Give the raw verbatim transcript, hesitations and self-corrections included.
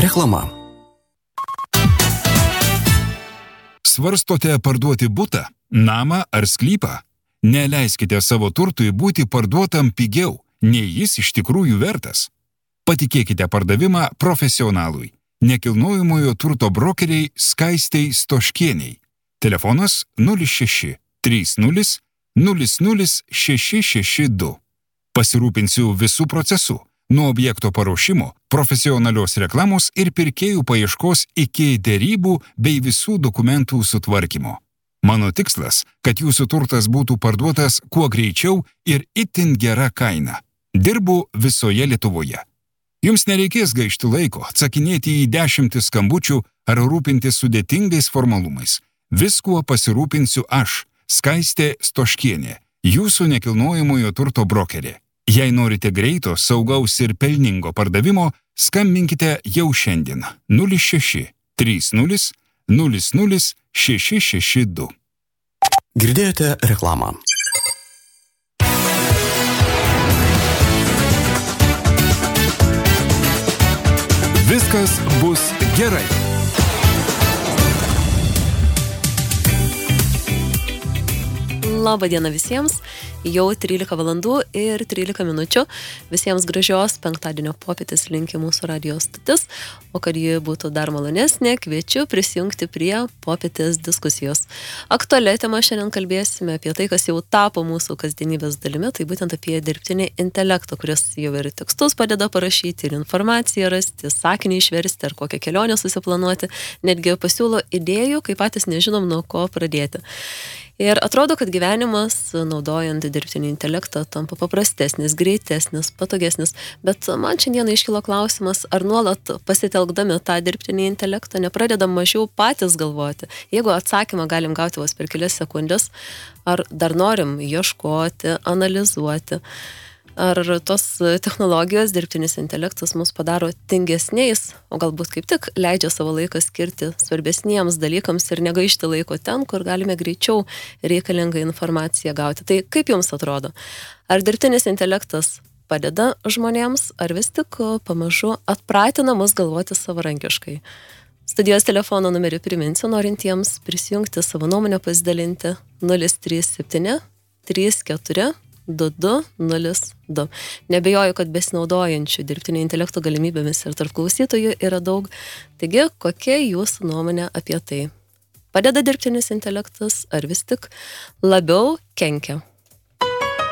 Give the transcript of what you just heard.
Reklama. Svarstote parduoti butą, namą ar sklypą? Neleiskite savo turtui būti parduotam pigiau, nei jis iš tikrųjų vertas. Patikėkite pardavimą profesionalui, nekilnojamojo turto brokeriai Skaistei Stoškieniai. Telefonas nulis šeši trys nulis nulis nulis šeši šeši du. Pasirūpinsiu visų procesų, nuo objekto paruošimo, profesionalios reklamos ir pirkėjų paieškos iki derybų bei visų dokumentų sutvarkymo. Mano tikslas, kad jūsų turtas būtų parduotas kuo greičiau ir itin gera kaina. Dirbu visoje Lietuvoje. Jums nereikės gaišti laiko, atsakinėti į dešimtis skambučių ar rūpintis sudėtingais formalumais. Viskuo pasirūpinsiu aš, Skaistė Stoškienė, jūsų nekilnojamojo turto brokerė. Jei norite greito, saugaus ir pelningo pardavimo, skambinkite jau šiandien nulis šeši trys nulis nulis nulis šeši šeši du. Girdėjote reklamą. Viskas bus gerai. Labą dieną visiems, jau trylika valandų ir trylika minučių. Visiems gražios penktadienio popietės linki mūsų radijo stotis, o kad ji būtų dar malonesnė, kviečiu prisijungti prie popietės diskusijos. Aktualia tema šiandien kalbėsime apie tai, kas jau tapo mūsų kasdienybės dalimi, tai būtent apie dirbtinį intelektą, kuris jau ir tekstus padeda parašyti, ir informaciją rasti, sakinį išversti, ar kokią kelionę susiplanuoti, netgi pasiūlo idėjų, kai patys nežinom, nuo ko pradėti. Ir atrodo, kad gyvenimas, naudojant dirbtinį intelektą, tampa paprastesnis, greitesnis, patogesnis, bet man šiandieną iškilo klausimas, ar nuolat pasitelkdami tą dirbtinį intelektą nepradedam mažiau patys galvoti. Jeigu atsakymą galim gauti vos per kelias sekundės, ar dar norim ieškoti, analizuoti, ar tos technologijos, dirbtinis intelektas mus padaro tingesniais, o galbūt kaip tik leidžia savo laiką skirti svarbesniems dalykams ir negaišti laiko ten, kur galime greičiau reikalingą informaciją gauti. Tai kaip jums atrodo? Ar dirbtinis intelektas padeda žmonėms, ar vis tik pamažu atpratina mus galvoti savarankiškai? Studijos telefono numerį priminsiu, norintiems prisijungti savo nuomonę pasidalinti nulis trys septyni trys keturi du du nulis du. Nebejoju, kad besinaudojančių dirbtinio intelekto galimybėmis ir tarp klausytojų yra daug. Taigi, kokia jūsų nuomonė apie tai? Padeda dirbtinis intelektas ar vis tik labiau kenkia?